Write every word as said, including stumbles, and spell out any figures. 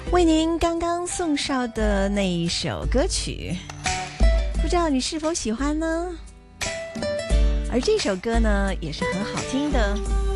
为您刚刚送上的那一首歌曲，不知道你是否喜欢呢？而这首歌呢，也是很好听的。